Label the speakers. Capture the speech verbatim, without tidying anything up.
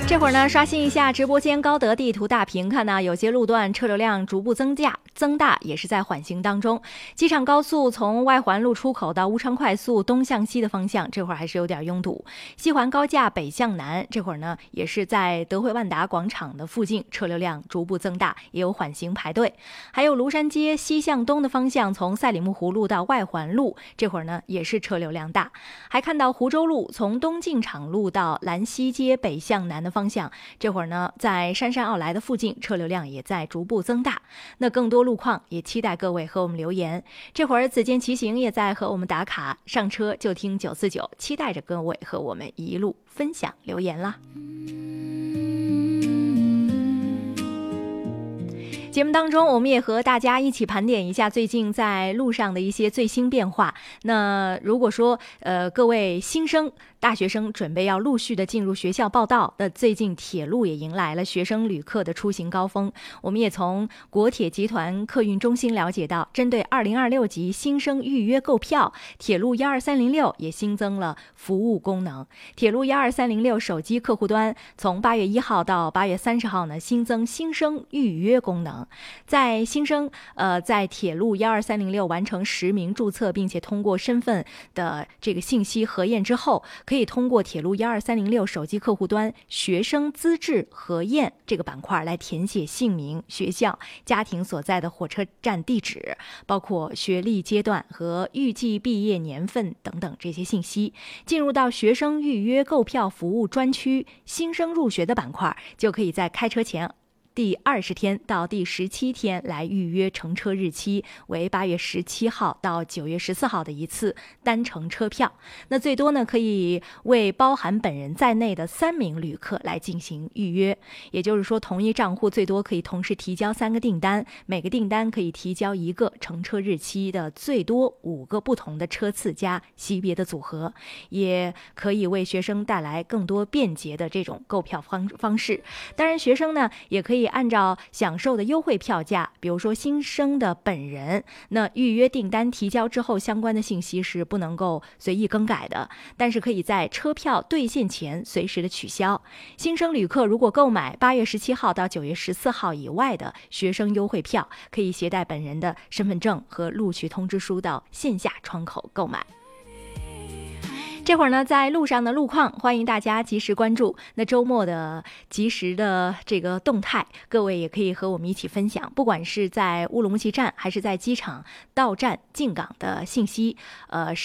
Speaker 1: 这会儿呢，刷新一下直播间高德地图大屏，看到有些路段车流量逐步增加增大，也是在缓行当中。机场高速从外环路出口到乌昌快速东向西的方向，这会儿还是有点拥堵。西环高架北向南，这会儿呢也是在德惠万达广场的附近，车流量逐步增大，也有缓行排队。还有庐山街西向东的方向，从赛里木湖路到外环路，这会儿呢也是车流量大。还看到湖州路从东进场路到兰溪街北向南的方向，这会儿呢在杉杉奥莱的附近，车流量也在逐步增大。那更多路况也期待各位和我们留言。这会儿紫箭骑行也在和我们打卡，上车就听九四九，期待着各位和我们一路分享留言啦。节目当中，我们也和大家一起盘点一下最近在路上的一些最新变化。那如果说呃各位新生大学生准备要陆续的进入学校报到，那最近铁路也迎来了学生旅客的出行高峰。我们也从国铁集团客运中心了解到，针对二零二六级新生预约购票，铁路一二三零六也新增了服务功能。铁路一二三零六手机客户端从八月一号到八月三十号呢，新增新生预约功能。在新生呃在铁路一二三零六完成实名注册，并且通过身份的这个信息核验之后，可以通过铁路一二三零六手机客户端学生资质核验这个板块来填写姓名、学校、家庭所在的火车站地址，包括学历阶段和预计毕业年份等等这些信息。进入到学生预约购票服务专区新生入学的板块，就可以在开车前第二十天到第十七天来预约乘车日期为八月十七号到九月十四号的一次单程车票。那最多呢可以为包含本人在内的三名旅客来进行预约，也就是说同一账户最多可以同时提交三个订单，每个订单可以提交一个乘车日期的最多五个不同的车次加级别的组合，也可以为学生带来更多便捷的这种购票方方式。当然学生呢也可以按照享受的优惠票价，比如说新生的本人，那预约订单提交之后，相关的信息是不能够随意更改的，但是可以在车票兑现前随时的取消。新生旅客如果购买八月十七号到九月十四号以外的学生优惠票，可以携带本人的身份证和录取通知书到线下窗口购买。这会儿呢，在路上的路况，欢迎大家及时关注。那周末的及时的这个动态，各位也可以和我们一起分享。不管是在乌鲁木齐站，还是在机场到站进港的信息，呃。